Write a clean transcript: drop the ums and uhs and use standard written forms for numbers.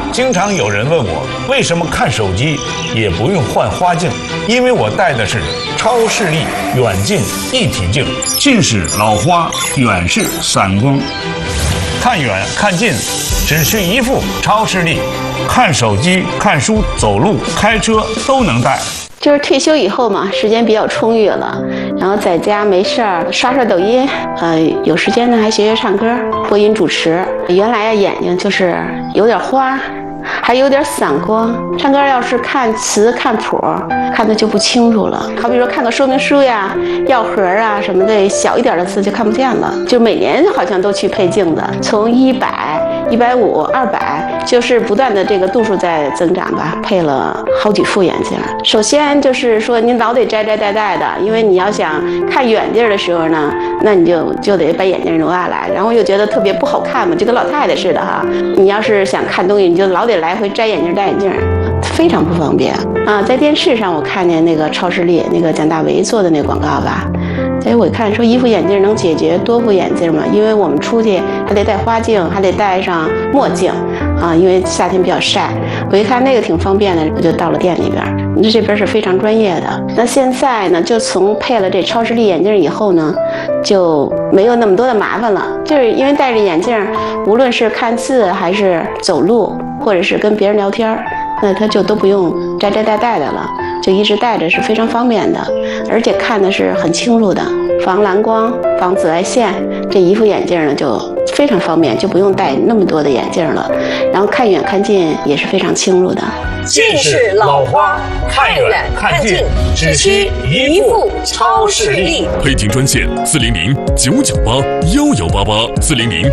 经常有人问我，为什么看手机也不用换花镜？因为我戴的是超视力远近一体镜，近视老花，远视散光，看远看近只需一副超视力，看手机、看书、走路、开车都能戴。 就是退休以后嘛，时间比较充裕了，然后在家没事儿刷刷抖音，有时间呢还学学唱歌、播音主持。原来眼睛就是有点花，还有点散光，唱歌要是看词看谱，看的就不清楚了。好比说看个说明书呀、药盒啊什么的，小一点的字就看不见了。就每年好像都去配镜子，从100、150、200，就是不断的这个度数在增长吧，配了好几副眼镜。首先就是说您老得摘摘戴戴的，因为你要想看远地儿的时候呢，那你就得把眼镜挪下来，然后又觉得特别不好看嘛，就跟老太太似的哈。你要是想看东西，你就老得来回摘眼镜戴眼镜，非常不方便啊。在电视上我看见那个超视力那个蒋大为做的那广告吧，所以我看说一副眼镜能解决多副眼镜嘛，因为我们出去还得戴花镜，还得戴上墨镜啊，因为夏天比较晒。我一看那个挺方便的，我就到了店里边。那这边是非常专业的。那现在呢，就从配了这超视力眼镜以后呢，就没有那么多的麻烦了。就是因为戴着眼镜，无论是看字还是走路，或者是跟别人聊天，那他就都不用摘摘戴戴的了，就一直戴着是非常方便的，而且看的是很清楚的，防蓝光、防紫外线。这一副眼镜呢就非常方便，就不用戴那么多的眼镜了，然后看远看近也是非常清楚的。 近视老花，看远看近只需一副超视力。 配镜专线：400-998-1188，400